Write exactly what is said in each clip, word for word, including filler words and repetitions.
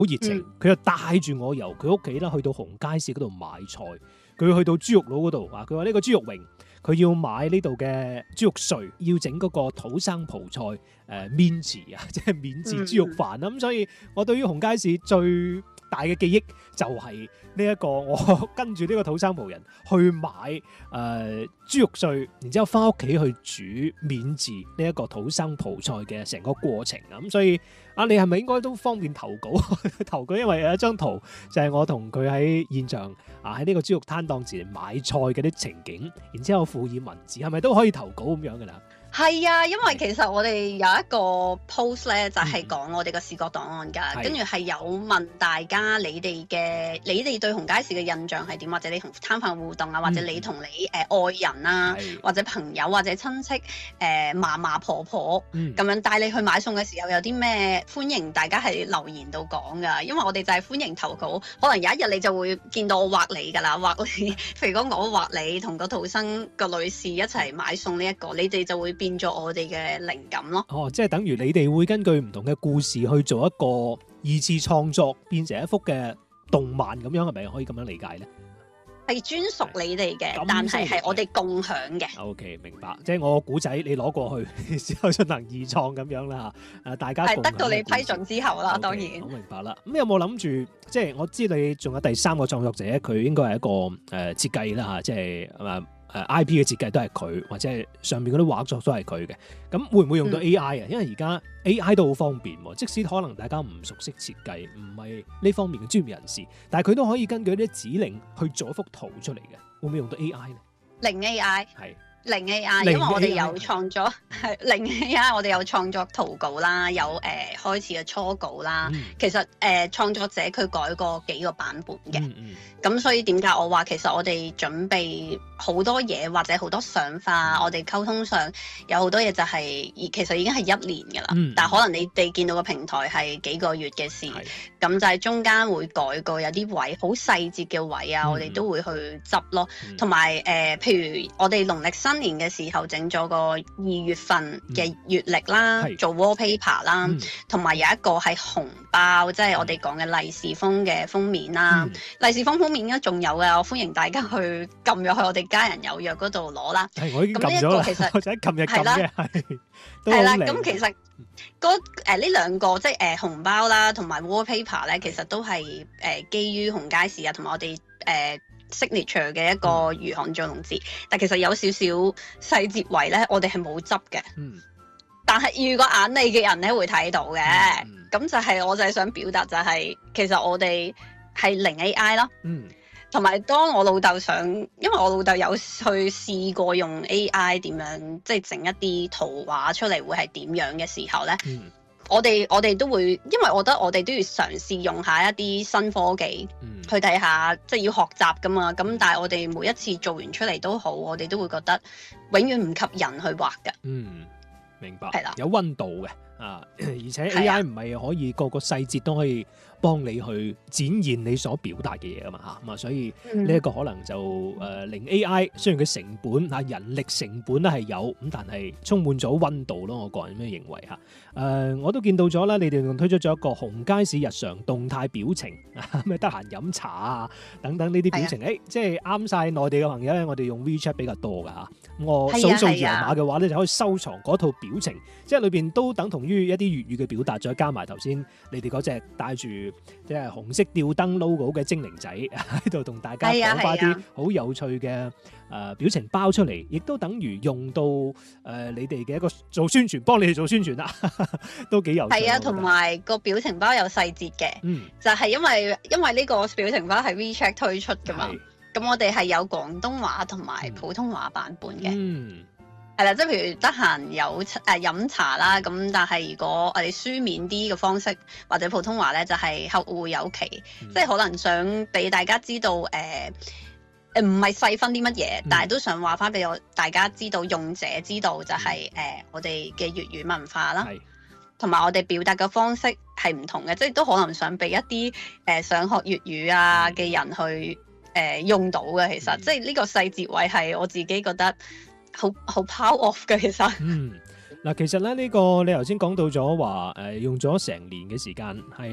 好熱情，佢又帶住我由佢屋企啦去到紅街市嗰度買菜。佢去到豬肉佬嗰度啊，佢話呢個豬肉榮，佢要買呢度嘅豬肉碎，要整嗰個土生葡菜誒免治啊，即係免治豬肉飯啦。咁、嗯、所以我對於紅街市最大嘅記憶就係呢一個，我跟住呢個土生葡人去買誒、呃、豬肉碎，然之後翻屋企去煮免治呢一個土生葡菜嘅成個過程啊。咁所以啊，你係咪應該都方便投稿？投稿，因為有一張圖就係我同佢喺現場啊，喺呢個豬肉攤檔前買菜嘅啲情景，然之後附以文字，係咪都可以投稿咁樣噶啦？ 係啊，因為其實我哋有一個 post 咧，就係講我哋個視覺檔案㗎，跟住係有問大家你哋嘅你哋對紅街市嘅印象係點，或者你同攤販互動啊，或者你同你誒、呃、愛人啊，或者朋友或者親戚誒嫲嫲婆婆咁樣帶你去買餸嘅時候有啲咩歡迎大家係留言度講㗎，因為我哋就係歡迎投稿，可能有一日你就會見到我畫你㗎啦，畫你，譬如講我畫你同個土生個女士一齊買餸呢一個，你哋就會變咗我哋嘅靈感咯。哦， 即係等於你哋會根據唔同嘅故事去做一個二次創作，變成一幅嘅動漫咁樣，係咪可以咁樣理解咧？ 係專屬你哋嘅，但係係我哋共享嘅。 OK， 明白。即係我個古仔，你攞過去之後進行二創咁樣啦嚇。誒，大家係得到你批准之後啦， okay，當然。 我明白啦。咁有冇諗住？即係我知你仲有第三個創作者，佢應該係一個誒、呃、設計啦嚇，即係誒。誒 I P 嘅設計都係佢，或者係上面嗰啲畫作都係佢嘅。咁會唔會用到 A I 啊、嗯？因為而家 A I 都好方便喎，即使可能大家唔熟悉設計，唔係呢方面嘅專業人士，但係佢都可以根據啲指令去做一幅圖出嚟嘅。會唔會用到 A I 咧？ 零 A I 係。 零 A I， 因為我哋有創作係零 A I， 我哋有創作圖稿啦，有誒、呃、開始嘅初稿啦。嗯、其實誒、呃、創作者佢改過幾個版本嘅，咁、嗯嗯、所以點解我話其實我哋準備好多嘢或者好多想法，嗯、我哋溝通上有好多嘢就係、是、其實已經係一年㗎啦。嗯、但係可能你哋見到個平台係幾個月嘅事，咁、嗯、就係中間會改過有啲位好細節嘅位啊，嗯、我哋都會去執咯。同埋誒，譬如我哋農曆新年嘅時候整咗個二月份嘅月曆啦，嗯、做 wallpaper 啦，同埋、嗯、有一個係紅包，即係我哋講嘅利是封嘅封面啦。利、嗯、是封封面應該仲有嘅，我歡迎大家去撳入去我哋家人有約嗰度攞啦。係，我已經撳咗啦。其實我就喺琴日撳嘅，係係啦。咁其實嗰誒呢兩個即係誒、呃、紅包啦，同埋 wallpaper 咧，其實都係誒、呃、基於紅街市啊，同埋我哋誒。呃signature 嘅一個魚行做龍節，嗯、但其實有少少細節位咧，我哋係冇執嘅。嗯，但係如果眼利嘅人咧會睇到嘅，咁、嗯、就係我就係想表達就係、是，其實我哋係零 A I 咯。嗯，同埋當我老豆想，因為我老豆有去試過用 A I 點樣，即係整一啲圖畫出嚟會係點樣嘅時候咧。嗯。我哋我哋都會，因為我覺得我哋都要嘗試用下一啲新科技、嗯、去睇下，即係要學習噶嘛。咁但係我哋每一次做完出嚟都好，我哋都會覺得永遠唔及人去畫㗎。嗯，明白。係啦，有溫度嘅啊，而且 A I 唔係可以個個細節都可以幫你去展現你所表達嘅嘢㗎嘛嚇，咁啊所以呢一個可能就誒、呃、零 A I， 雖然佢成本啊人力成本咧係有咁，但係充滿咗溫度咯。我個人咁樣認為嚇。誒、呃、我都見到咗啦，你哋仲推出咗一個紅街市日常動態表情啊，咩得閒飲茶啊等等呢啲表情，誒、欸、即係啱晒內地嘅朋友咧，我哋用 WeChat 比較多㗎嚇。我掃掃二維碼嘅話咧，就可以收藏嗰套表情，即係裏邊都等同於一啲粵語嘅表達，再加埋頭先你哋嗰隻帶住即係紅色吊燈 logo 嘅精靈仔喺度同大家講翻啲好有趣嘅誒、呃、表情包出嚟，亦都等於用到誒、呃、你哋嘅一個做宣傳，幫你哋做宣傳啦，都幾有趣。係啊，同埋個表情包有細節嘅，嗯、就係因為因為呢個表情包係 WeChat 推出噶嘛，咁我哋係有廣東話同埋普通話版本嘅。嗯係啦，即係譬如得閒有誒飲茶啦，咁但係如果我哋書面啲嘅方式或者普通話咧，就係客戶有期，嗯、即係可能想俾大家知道誒誒唔係細分啲乜嘢，嗯、但係都想話翻俾我大家知道，用者知道就係、是、誒、呃、我哋嘅粵語文化啦，同埋是我哋表達嘅方式係唔同嘅，即係都可能想俾一啲誒、呃、想學粵語啊嘅人去誒、呃、用到嘅，其實、嗯、即係呢個細節位係我自己覺得。好好 power off 嘅其實，嗯，嗱，其實咧呢個你頭先講到咗話，誒用咗成年嘅時間係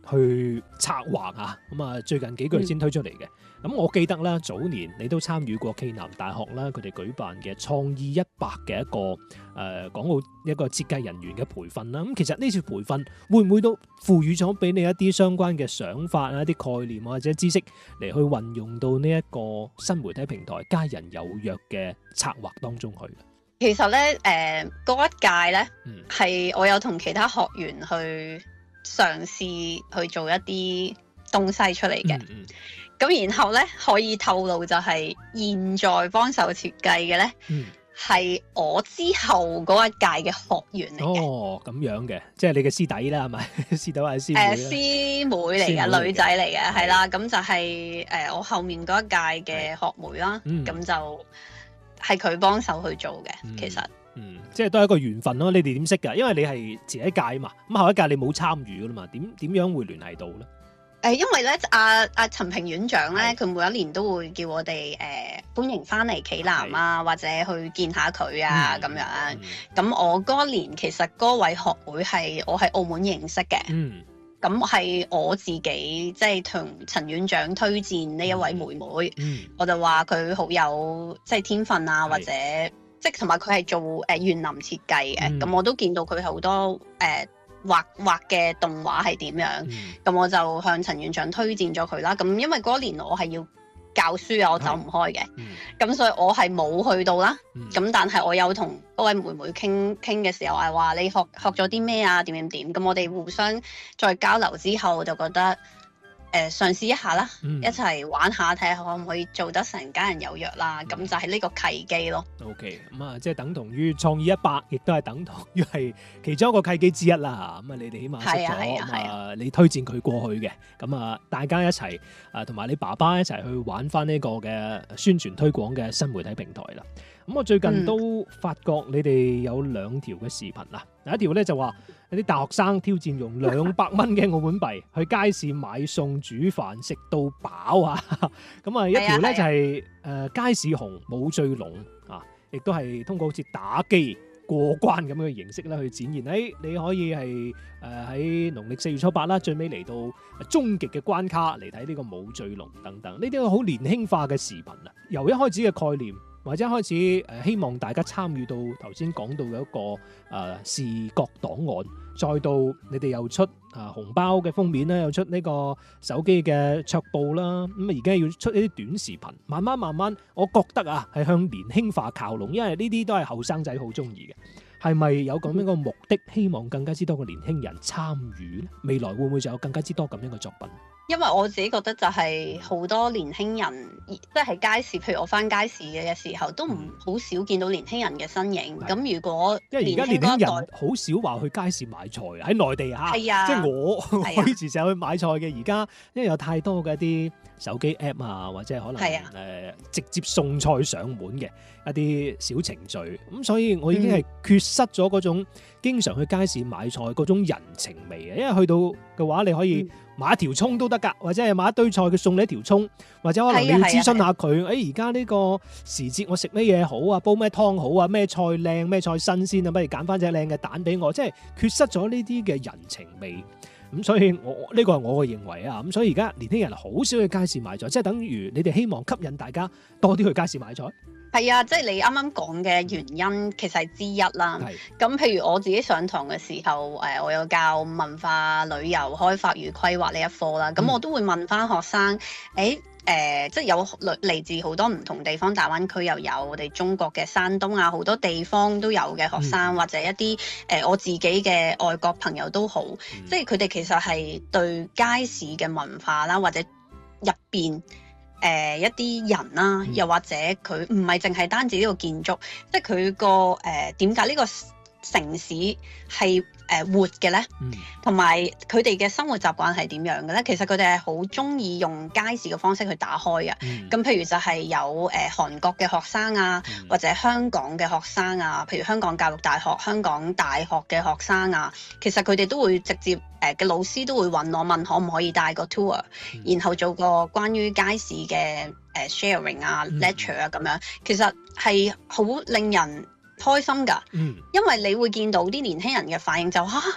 去策劃啊，咁啊最近幾個月先推出嚟嘅。咁、嗯、我記得啦，早年你都參與過暨南大學啦，佢哋舉辦嘅創意一百嘅一個誒、呃、港澳一個設計人員嘅培訓啦。咁其實呢次培訓會唔會都賦予咗俾你一啲相關嘅想法啊、一啲概念或者知識嚟去運用到呢一個新媒體平台家人有約嘅策劃當中去？ 其實咧，誒、呃、嗰一屆咧係、嗯、我有同其他學員去嘗試去做一啲東西出嚟嘅。咁、嗯嗯、然後咧可以透露就係現在幫手設計嘅咧係、嗯、我之後嗰一屆嘅學員嚟嘅。哦， 咁樣嘅，即係你嘅師弟啦，係咪？師弟或者師妹？誒、 呃，師妹嚟嘅，女仔嚟嘅，係啦。咁就係、是、誒、呃、我後面嗰一屆嘅學妹啦。咁、嗯、就。係佢幫手去做嘅、嗯，其實， 嗯，即係都係一個緣分咯。你哋點識㗎？因為你係前一屆嘛，咁後一屆你冇參與㗎啦嘛，點點樣會聯繫到咧？誒、 呃，因為咧，阿阿陳平院長咧，佢每一年都會叫我哋誒、呃、歡迎翻嚟暨南啊，或者去見下佢啊咁、嗯、樣。咁、嗯、我嗰一年其實嗰位學會係我喺澳門認識嘅。嗯。咁係我自己即係同陳院長推薦呢一位妹妹，嗯、我就話佢好有即係天分啊，或者即係同埋佢係做誒園林設計嘅，咁、嗯、我都見到佢好多誒、呃、畫畫嘅動畫係點樣，咁、嗯、我就向陳院長推薦咗佢啦。咁因為嗰年我係要教書啊，我走唔開嘅，咁、嗯、所以我係冇去到啦。咁、嗯、但係我有同嗰位妹妹傾傾嘅時候係話你學學咗啲咩啊？點點點。咁我哋互相再交流之後，就覺得誒嘗試一下啦，嗯、一齊玩下睇下可唔可以做得成家人有約啦。咁、嗯、就係呢個契機咯。OK， 咁啊，即係等同於創意一百，亦都係等同於係其中一個契機之一啦。咁啊，你哋起碼識咗，咁啊，啊，你推薦佢過去嘅，咁啊，大家一齊啊，同埋你爸爸一齊去玩翻呢個嘅宣傳推廣嘅新媒體平台啦。咁我最近都發覺你哋有兩條嘅視頻啦。第一條咧就話有啲大學生挑戰用兩百蚊嘅澳門幣去街市買餸煮飯食到飽啊！咁啊一條咧就係誒街市紅冇醉龍啊，亦都係通過好似打機過關咁樣嘅形式咧去展現。誒、哎、你可以係誒喺農曆四月初八啦，最尾嚟到終極嘅關卡嚟睇呢個冇醉龍等等，呢啲好年輕化嘅視頻啊，由一開始嘅概念。或者一開始誒希望大家參與到頭先講到嘅一個誒、呃、視覺檔案，再到你哋又出啊、呃、紅包嘅封面啦，又出呢個手機嘅桌布啦，咁啊而家要出一啲短視頻，慢慢慢慢，我覺得啊係向年輕化靠攏，因為呢啲都係後生仔好中意嘅。係咪有咁樣嘅目的，希望更加之多嘅年輕人參與咧？未來會唔會仲有更加之多咁樣嘅作品？ 因為我自己覺得就係好多年輕人，即係喺街市，譬如我返街市嘅時候，都唔好少見到年輕人嘅身影。咁、嗯、如果因為而家年輕人好少話去街市買菜喺內地嚇，係啊，即係我我以前成日去買菜嘅，而家因為有太多嘅一啲手機 app 啊，或者係可能誒、呃、直接送菜上門嘅一啲小程序，咁所以我已經係缺失咗嗰種經常去街市買菜嗰種人情味嘅，因為去到嘅話你可以買一條葱都得㗎，或者係買一堆菜佢送你一條葱，或者可能你要諮詢下佢，誒而家呢個時節我食乜嘢好啊，煲咩湯好啊，咩菜靚咩菜新鮮啊，不如揀翻隻靚嘅蛋俾我，即係缺失咗呢啲嘅人情味。咁所以我呢個係我嘅認為啊，咁所以而家年輕人好少去街市買菜，即係等於你哋希望吸引大家多啲去街市買菜。係啊，即係你啱啱講嘅原因其實係之一啦。咁譬如我自己上堂嘅時候，誒我有教文化旅遊開發與規劃呢一科啦，咁我都會問翻學生，誒、欸。誒、呃，即係有嚟自好多唔同地方，大灣區又有我哋中國嘅山東啊，好多地方都有嘅學生，嗯、或者一啲誒、呃、我自己嘅外國朋友都好，嗯、即係佢哋其實係對街市嘅文化啦，或者入邊誒一啲人啦，嗯、又或者佢唔係淨係單止呢個建築，即係佢個誒點解呢個城市係誒活嘅咧，同埋佢哋嘅生活習慣係點樣嘅咧？其實佢哋係好中意用街市嘅方式去打開嘅。咁、嗯、譬如就係有誒、呃、韓國嘅學生啊，嗯、或者香港嘅學生啊，譬如香港教育大學、香港大學嘅學生啊，其實佢哋都會直接誒嘅、呃、老師都會揾我問可唔可以帶個 tour，、嗯、然後做個關於街市嘅誒 sharing 啊、嗯、lecture 啊咁樣，其實係好令人開心㗎，嗯、因為你會見到啲年輕人嘅反應就嚇、啊，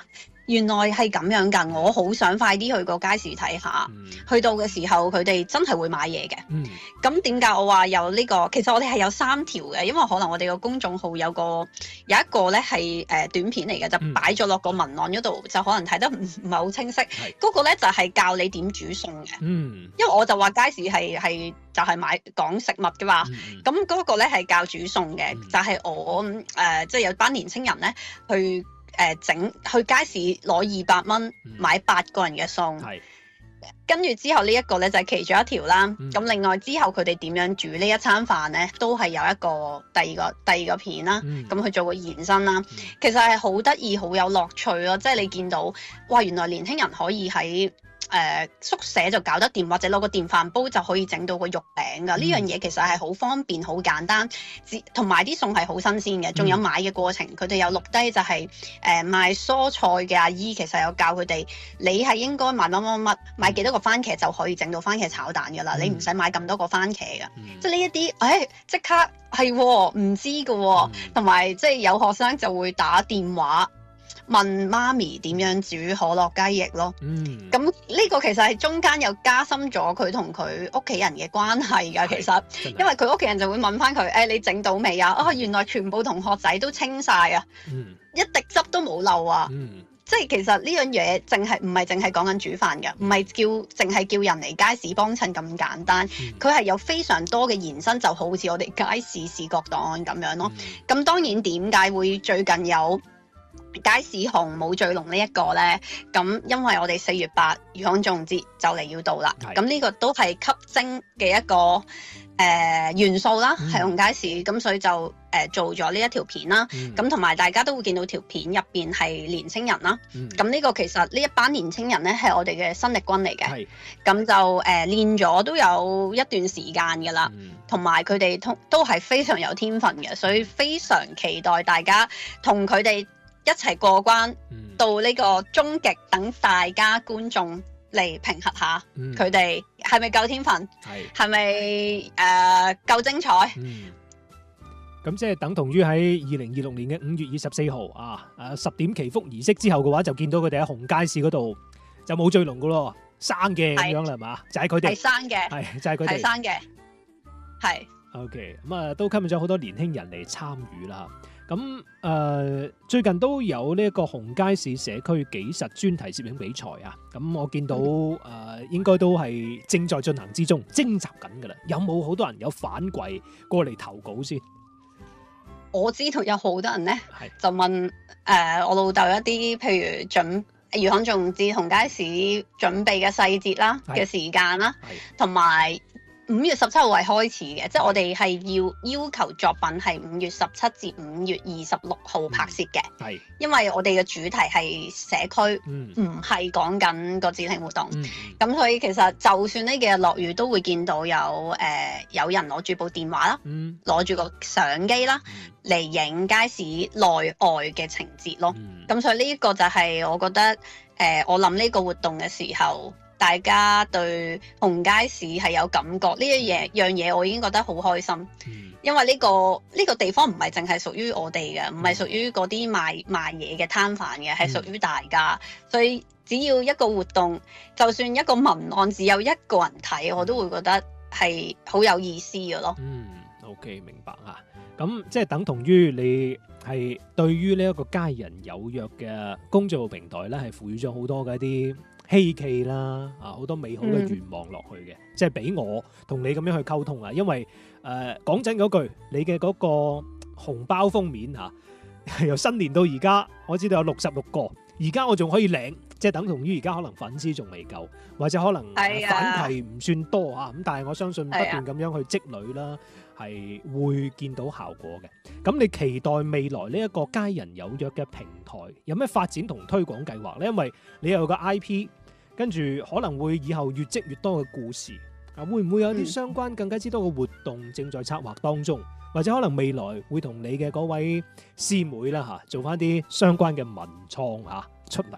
原來係咁樣㗎，我好想快啲去個街市睇下。 嗯、 去到嘅時候，佢哋真係會買嘢嘅。 嗯， 咁點解我話有呢、呢個？其實我哋係有三條嘅，因為可能我哋個公眾號有個有一個咧係誒短片嚟嘅，就擺咗落個文案嗰度，就可能睇得唔唔係好清晰。嗰、嗯、個咧就係、是、教你點煮餸嘅。嗯，因為我就話街市係係就係、是、買講食物㗎嘛。咁嗰、嗯、個咧係教煮餸嘅，嗯、就係我誒即係有班年青人咧去。誒整、呃、去街市攞二百蚊買八個人嘅餸，嗯、跟住之後呢一個咧就係、是、其中一條啦。咁、嗯、另外之後佢哋點樣煮呢一餐飯咧，都係有一個第二個第二個片啦。咁去、嗯、做個延伸啦，嗯、其實係好得意、好有樂趣咯。即係你見到哇，原來年輕人可以喺誒、呃、宿舍就搞得掂，或者攞個電飯煲就可以整到個肉餅㗎。呢、嗯、樣嘢其實係好方便、好簡單，同埋啲餸係好新鮮嘅。仲有買嘅過程，佢哋、嗯、有錄低就係、是、誒、呃、賣蔬菜嘅阿姨，其實有教佢哋，你係應該買乜乜乜，買幾多個番茄就可以整到番茄炒蛋㗎啦。嗯、你唔使買咁多個番茄㗎。嗯、即係呢一啲，誒即刻係唔知㗎喎。同埋即係有學生就會打電話問媽咪點樣煮可樂雞翼咯，咁呢、嗯、個其實係中間有加深咗佢同佢屋企人嘅關係㗎。其實，因為佢屋企人就會問翻佢，誒、哎、你整到未啊？啊原來全部同學仔都清晒啊，嗯、一滴汁都冇漏啊！嗯、即係其實呢樣嘢淨係唔係淨係講緊煮飯㗎，唔係叫淨係叫人嚟街市幫襯咁簡單，佢係、嗯、有非常多嘅延伸，就好似我哋街市視覺檔案咁樣咯。咁、嗯、當然點解會最近有街市紅冇醉龍呢一個呢？咁因為我哋四月八魚康粽節就嚟要到啦，咁呢是個都係吸睛嘅一個誒、呃、元素啦，係紅、嗯、街市，咁所以就誒、呃、做咗呢一條片啦。咁同埋大家都會見到條片入邊係年青人啦。咁呢、嗯、個其實呢一班年青人呢係我哋嘅新力軍嚟嘅，咁是就誒、呃、練咗都有一段時間噶啦，同埋佢哋通都係非常有天分嘅，所以非常期待大家同佢哋一齊過關、嗯、到呢個終極，等大家觀眾嚟評核下佢哋係咪夠天分，係咪誒夠精彩？咁、 嗯、即係等同於喺二零二六年嘅五月二十四號啊，誒十點祈福儀式之後嘅話，就見到佢哋喺紅街市嗰度就冇醉龍噶咯，生嘅咁樣啦，係嘛？就係佢哋係生嘅，係就係佢哋係生嘅，係。OK， 咁啊都吸引咗好多年輕人嚟參與啦。咁誒、呃、最近都有呢一個紅街市社區紀實專題攝影比賽啊！咁我見到誒、呃、應該都係正在進行之中，徵集緊㗎啦。有冇好多人有反饋過嚟投稿先？ 我知道有好多人咧，是就問誒、呃、我老豆一啲譬如準魚康粽節紅街市準備嘅細節啦嘅時間啦，同埋五月十七號係開始嘅，即係我哋係要要求作品係五月十七至五月二十六號拍攝嘅。係、嗯，因為我哋嘅主題係社區，唔係講緊個節慶活動。咁、嗯、所以其實就算呢幾日落雨，都會見到有誒、呃、有人攞住部電話啦，攞住、嗯、個相機啦嚟影街市內外嘅情節咯。咁、嗯、所以呢一個就係我覺得誒、呃，我諗呢個活動嘅時候，大家對紅街市係有感覺，呢一嘢樣嘢我已經覺得好開心，嗯、因為呢、呢個呢、呢個地方唔係淨係屬於我哋嘅，唔係屬於嗰啲賣賣嘢嘅攤販嘅，係屬於大家。嗯、所以只要一個活動，就算一個文案只有一個人睇，我都會覺得係好有意思嘅咯。嗯 ，OK， 明白啊。咁即係等同於你係對於呢一個家人有約嘅公眾號平台咧，係賦予咗好多嘅一啲希冀啦，啊好多美好嘅願望落去嘅，嗯、即係俾我同你咁樣去溝通啊。因為誒講、呃、真嗰句，你嘅嗰個紅包封面嚇、啊，由新年到而家，我知道有六十六個，而家我仲可以領，即係等同於而家可能粉絲仲未夠，或者可能、啊、反饋唔算多啊。咁但係我相信不斷咁樣去積累啦，係、啊、會見到效果嘅。咁你期待未來呢一個家人有約嘅平台有咩發展同推廣計劃呢？因為你有個 I P， 跟住可能會以後越積越多嘅故事啊，會唔會有啲相關更加之多嘅活動正在策劃當中，或者可能未來會同你嘅嗰位師妹啦嚇做翻啲相關嘅文創嚇出嚟咧？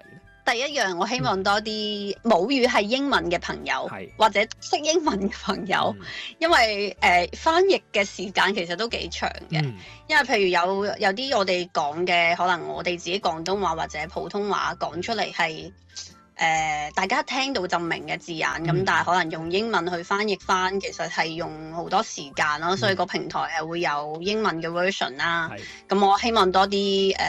第一樣，我希望多啲母語係英文嘅朋友， 係或者識英文嘅朋友， 嗯因為誒、呃、翻譯嘅時間其實都幾長嘅。 嗯因為譬如有有啲我哋講嘅，可能我哋自己廣東話或者普通話講出嚟係誒大家聽到就明嘅字眼，咁、 嗯但係可能用英文去翻譯翻，其實係用好多時間咯，所以個平台係會有英文嘅 version 啦。 係咁我希望多啲誒。呃